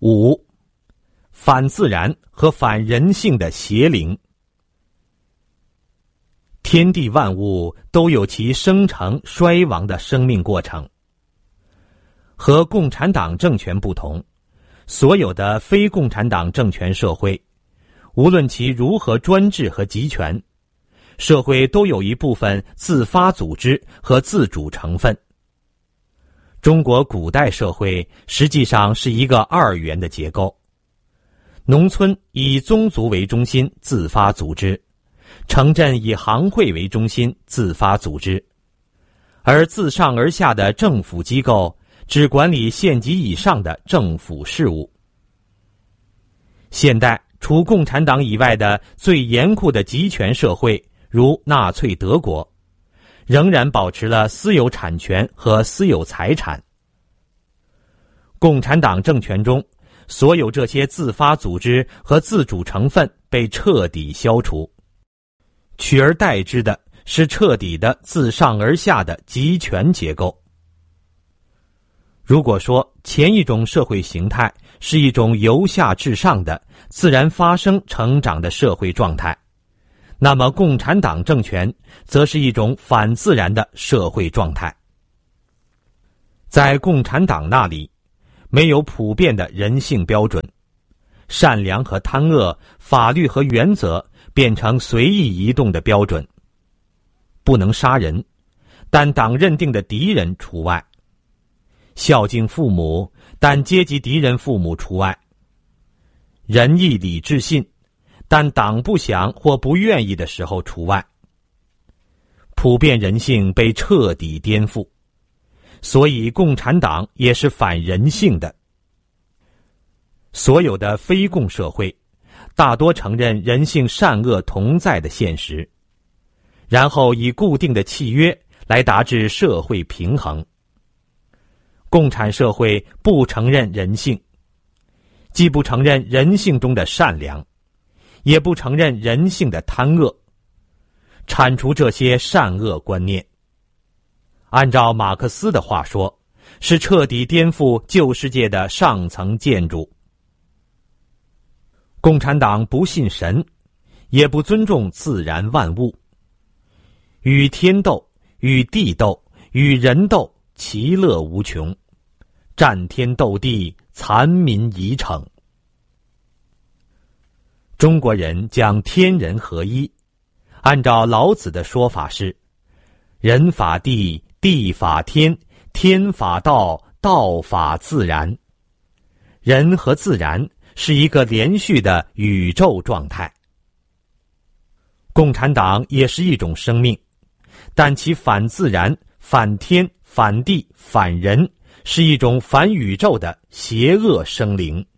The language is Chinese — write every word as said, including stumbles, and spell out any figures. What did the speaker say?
五、反自然和反人性的邪灵。天地万物都有其生成衰亡的生命过程。和共产党政权不同，所有的非共产党政权社会，无论其如何专制和集权，社会都有一部分自发组织和自主成分。中国古代社会实际上是一个二元的结构，农村以宗族为中心自发组织，城镇以行会为中心自发组织，而自上而下的政府机构只管理县级以上的政府事务。现代除共产党以外的最严酷的集权社会，如纳粹德国，仍然保持了私有产权和私有财产。共产党政权中，所有这些自发组织和自主成分被彻底消除，取而代之的是彻底的自上而下的集权结构。如果说前一种社会形态是一种由下至上的自然发生成长的社会状态，那么共产党政权则是一种反自然的社会状态。在共产党那里，没有普遍的人性标准，善良和贪恶、法律和原则变成随意移动的标准。不能杀人，但党认定的敌人除外；孝敬父母，但阶级敌人父母除外；仁义礼智信，但党不想或不愿意的时候除外。普遍人性被彻底颠覆，所以共产党也是反人性的。所有的非共社会大多承认人性善恶同在的现实，然后以固定的契约来达至社会平衡。共产社会不承认人性，既不承认人性中的善良，也不承认人性的贪恶，铲除这些善恶观念。按照马克思的话说，是彻底颠覆旧世界的上层建筑。共产党不信神，也不尊重自然万物。与天斗，与地斗，与人斗，其乐无穷。战天斗地，残民以逞。中国人讲天人合一，按照老子的说法是：人法地，地法天，天法道，道法自然。人和自然是一个连续的宇宙状态。共产党也是一种生命，但其反自然、反天、反地、反人，是一种反宇宙的邪恶生灵。